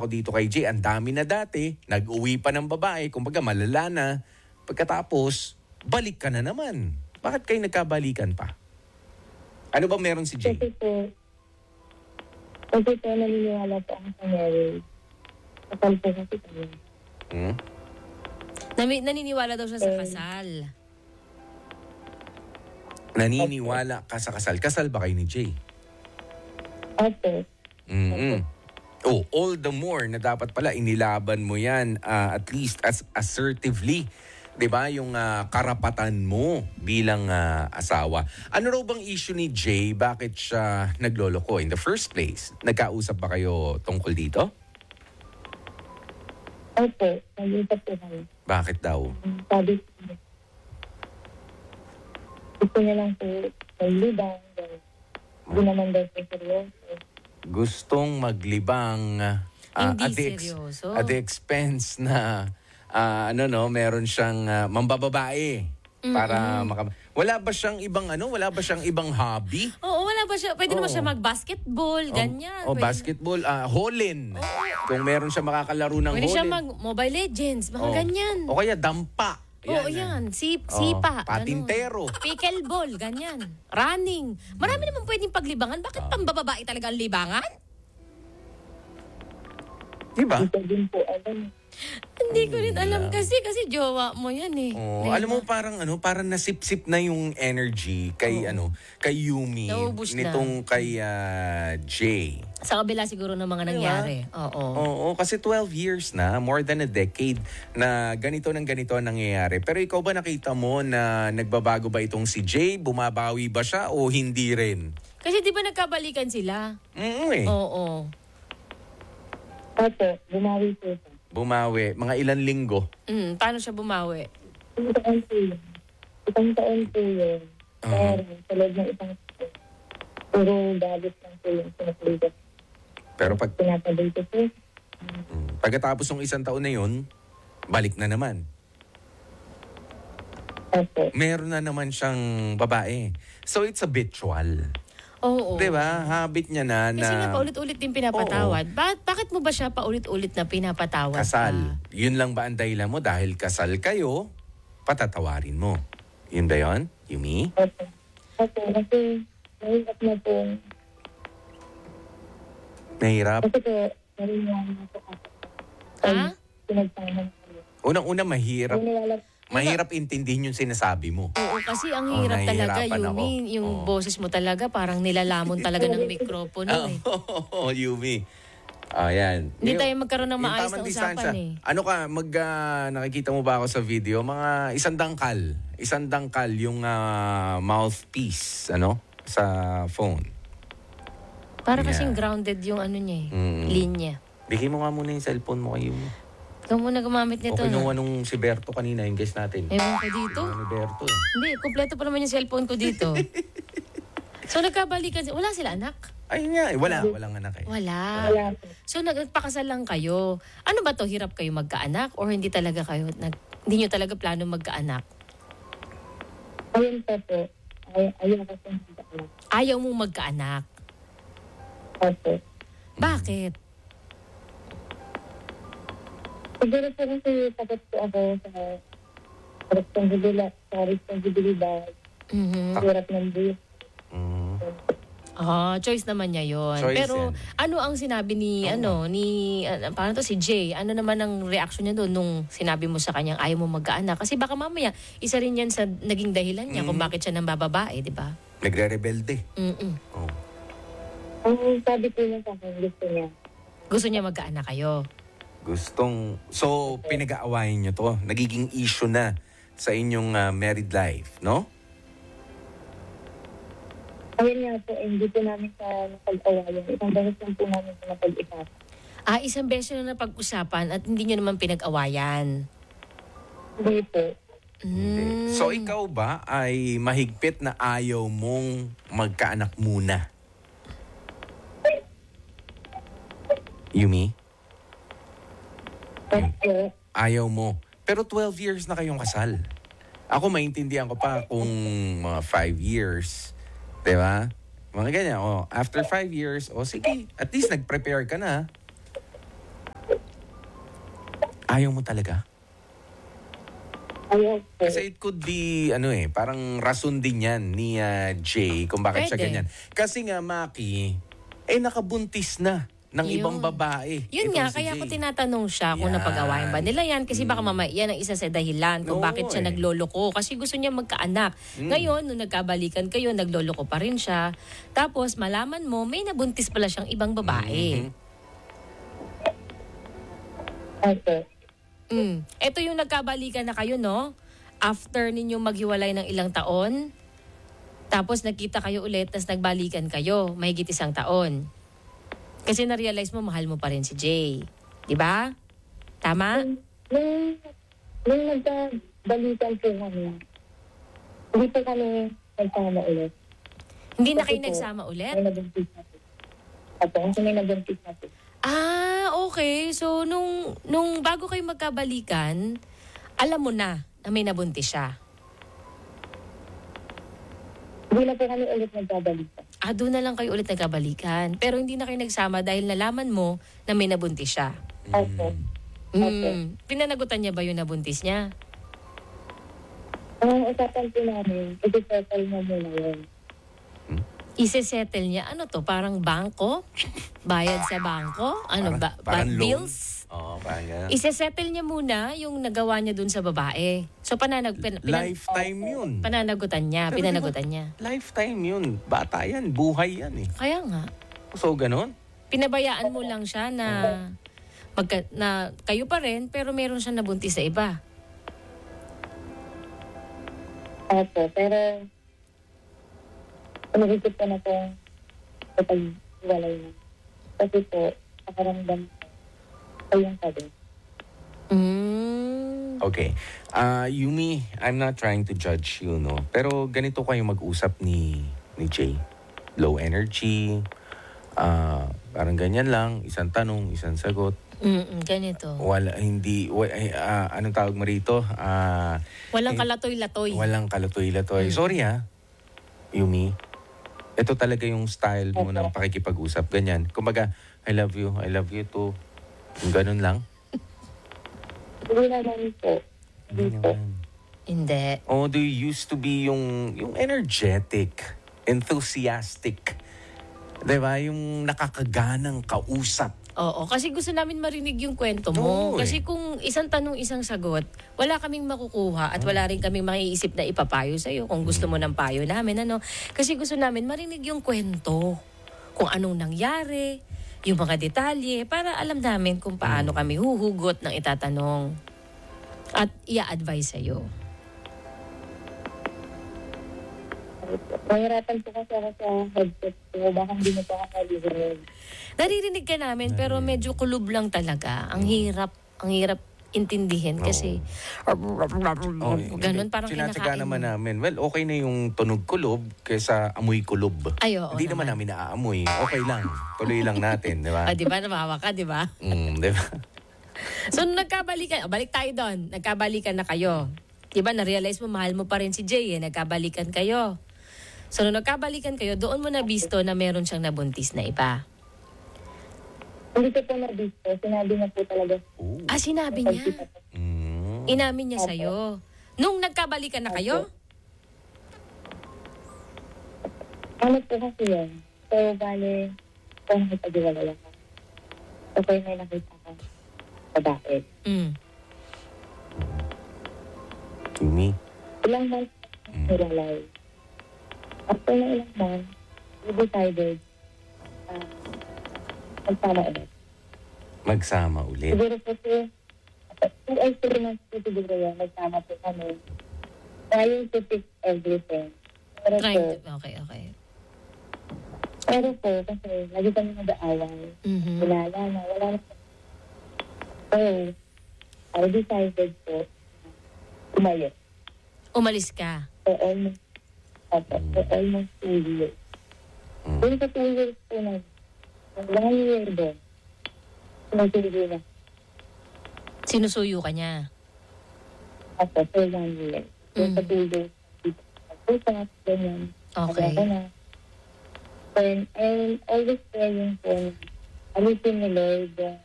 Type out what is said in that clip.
ako dito kay Jay, ang dami na dati, nag-uwi pa ng babae, kumbaga malala na. Pagkatapos, balik ka na naman. Bakit kayo nagkabalikan pa? Ano ba meron si Jay? Kasi po naniniwala po ako sa marriage. Kasal po kasi kami. Naniniwala daw siya sa kasal. Naniniwala ka sa kasal. Kasal ba kayo ni Jay? Opo. Oh, all the more na dapat pala inilaban mo yan at least as assertively. 'Di ba? Yung karapatan mo bilang asawa. Ano raw bang issue ni Jay? Bakit siya nagloloko in the first place? Nagkausap ba kayo tungkol dito? Opo. Nag-usap po kami. Bakit daw? Sabi ko, gusto niya lang po maglibang. Hindi naman daw po seryoso. Gustong maglibang Hindi seryoso. at the expense na meron siyang mambababae para wala ba siyang ibang hobby? Oo, wala ba siya? Pwede naman siya mag-basketball, ganyan. Basketball, holin. Kung meron siya makakalaro ng Pwede holin. siya mag-Mobile Legends, mga ganyan. O kaya dampa. Oo, yan. Sipa. Patintero. Pickleball, ganyan. Running. Marami naman pwedeng paglibangan. Bakit pambababae talaga ang libangan? Diba? Ito din po alam. Hindi ko rin alam kasi jowa mo yan eh. Alam mo parang nasipsip na yung energy kay kay Yumi Naubos na. nitong kay Jay. Sa kabila siguro ng mga nangyari. Oo, kasi 12 years na, more than a decade na ganito ang nangyayari. Pero ikaw ba nakita mo na nagbabago ba itong si Jay? Bumabawi ba siya o hindi rin? Kasi di ba nagkabalikan sila? Oo. Opo, bumawi po siya. Bumawi. Mga ilan linggo? Paano siya bumawi? Isang taon po yun. Isang taon po yun. Pero sa loob ng isang taon, puro galit lang po yung sinapaligat. Pero Pinapaligat po. pagkatapos ng isang taon na yun, balik na naman. Opo. Meron na naman siyang babae. So it's habitual. Oo. Diba? Habit niya na. Kasi nga paulit-ulit din pinapatawad. Bakit mo ba siya paulit-ulit na pinapatawad? Kasal. Yun lang ba ang dahilan mo? Dahil kasal kayo, patatawarin mo. Yun ba yun, Yumi? Opo. Opo, kasi mahirap na po. Mahirap? Kasi po, narinig na po ako. Pinagtaman kami. Unang-una, mahirap. Naniwala Mahirap intindihin yung sinasabi mo. Oo, kasi ang hirap talaga, nahihirapan ako. Yumi. Yung boses mo talaga, parang nilalamon talaga ng mikropono eh. Yumi. Ayan. Hindi tayo magkaroon ng Yung maayos tamang na distansya. usapan eh. Ano ka, nakikita mo ba ako sa video? Mga isang dangkal yung mouthpiece, sa phone. Para Yeah. kasing grounded yung niya eh, linya. Bigay mo nga muna yung cellphone mo kay Yumi. Ikaw muna gumamit nito. Okay, kinuha nung si Berto kanina, yung guest natin. Ewan ko dito. Ni Berto. Hindi, kompleto pa naman yung cellphone ko dito. So nagkabalikan, wala sila anak? Ayun nga, walang anak eh. Wala. Wala po. So nagpakasal lang kayo. Ano ba to, hirap kayo magkaanak or hindi talaga kayo, hindi nyo talaga plano magkaanak? Ayun pa po. Ayun kasi hindi ako. Ayaw mong magkaanak. Opo. Bakit? Siguro po kasi takot po ako sa responsibilidad. Hirap ng buhay. Choice naman niya yun. Choice Pero yan. ano ang sinabi ni, paano to, si Jay? Ano naman ang reaction niya doon nung sinabi mo sa kanyang ayaw mo magkaanak? Kasi baka mamaya, isa rin yan sa naging dahilan niya kung bakit siya nang bababae, di ba? Nagre-rebelde. Mm-mm. Ang sabi ko niya sa akin, gusto niya. Gusto niya magkaanak kayo. So, pinag-aawayan nyo to. Nagiging issue na sa inyong married life, no? Ayun nga po, hindi po namin sa napag-awayan. Isang beses lang po namin sa napag-isapan. Isang beses na napag-usapan at hindi nyo naman pinag-awayan. Hindi po. So, ikaw ba ay mahigpit na ayaw mong magkaanak muna? Yumi? Opo. Ayaw mo. Pero 12 years na kayong kasal. Ako maintindihan ko pa kung mga 5 years. Diba? Mga ganyan. After 5 years, sige, at least nag-prepare ka na. Ayaw mo talaga? Ayaw po. Kasi it could be, parang rason din yan ni Jay kung bakit siya Pwede. ganyan. Kasi nga, Maki, nakabuntis na ng Yun. ibang babae. Yun Itong nga, si kaya Jay. ko tinatanong siya kung Yan. napag-awayan ba nila yan. Kasi baka mamaya yan ang isa sa dahilan kung Oo, bakit siya eh. nagloloko. Kasi gusto niya magkaanak. Ngayon, nung nagkabalikan kayo, nagloloko pa rin siya. Tapos, malaman mo, may nabuntis pala siyang ibang babae. Okay. Ito yung nagkabalikan na kayo, no? After ninyong maghiwalay ng ilang taon, tapos nagkita kayo ulit, tapos nagbalikan kayo, mahigit 1 taon. Kasi na-realize mo, mahal mo pa rin si Jay. Di ba? Tama? Nung nagkabalikan po kami, hindi po kami nagsama ulit. Hindi na kayo Kasi po, nagsama ulit? May nabuntis na po. Apo, kasi may nabuntis na po. Okay. So, nung bago kayo magkabalikan, alam mo na may nabuntis siya. Hindi na po kami ulit nagkabalikan. Doon na lang kayo ulit nagkabalikan. Pero hindi na kayo nagsama dahil nalaman mo na may nabuntis siya. Opo. Pinanagutan niya ba yung nabuntis niya? Ang usapan po namin, isi-settle na muna yun. Ise-settle niya, ano to? Parang bangko? Bayad sa bangko? Ano ba? Parang loan. Bills? Oo, parang ganun. Ise-settle niya muna yung nagawa niya dun sa babae. So, Lifetime yun. pananagutan niya, Pero pinanagutan diba, niya. Lifetime yun. Bata yan. Buhay yan eh. Kaya nga, So, ganun? pinabayaan mo lang siya na na kayo pa rin, pero meron siya nabuntis sa iba. Opo, pero umigit ko na po kapag walay na. Kasi po, pakaramdam ko yung sabi. Okay. Yumi, I'm not trying to judge you, no? Pero ganito kayo mag-usap ni Jay. Low energy, parang ganyan lang, isang tanong, isang sagot. Ganito. Anong tawag mo rito? Walang kalatoy-latoy. Walang kalatoy-latoy. Sorry Yumi. Ito talaga yung style mo ng pakikipag-usap. Ganyan. Kumbaga, I love you too. Yung ganun lang. Hindi naman po. Hindi po. Hindi. Do you used to be yung energetic, enthusiastic, diba? Yung nakakaganang kausap. Oo, kasi gusto namin marinig yung kwento mo. Oo, Kasi kung isang tanong, isang sagot, wala kaming makukuha at wala rin kaming maiisip na ipapayo sa'yo kung gusto mo ng payo namin. Kasi gusto namin marinig yung kwento. Kung anong nangyari, yung mga detalye, para alam namin kung paano kami huhugot ng itatanong at i-advise sa'yo. Mahirapan po kasi ako sa headset ko. Baka hindi mo pa ako nalilinig. Naririnig ka namin pero medyo kulob lang talaga. Ang hirap intindihin kasi ganun parang Sinatsaga kinakain naman mo. namin. Well, okay na yung tunog kulob kaysa amoy kulob. Ay, oo Hindi naman namin naaamoy. Okay lang. Tuloy lang natin, di ba? Di ba? Namawa ka, di ba? Di ba? So, nung nagkabalikan, balik tayo doon. Nagkabalikan na kayo. Di ba, na-realize mo, mahal mo pa rin si Jay, nagkabalikan kayo. So, nung nagkabalikan kayo, doon mo na visto na meron siyang nabuntis na iba. Hindi ko po na-visto. Sinabi niya po talaga. Sinabi niya? Mm. Inamin niya sa'yo. Nung nagkabalikan na kayo? Ano po kasi yun? So, bale, kung nakipag-iwalay ako. So, may nakita ko. Bakit? Yumi. Ilang months nilалay. After na ilang months, we decided Magsama ulit. siguro po 2 or 3 months po siguro yan. Nagsama po kami. Trying to fix everything. Pero po, kasi lagi kami nag-aaway. Wala na. So, I decided po umalis. Umalis ka? For almost 2 years. Doon sa 2 years po na, 1 year doon, sinasuyo na. Sinusuyo ka niya? Ako, for 1 year. Doon sa 2 years, nag-usap, ganyan. Okay. Ako na. And always praying po, alisin ni Lord,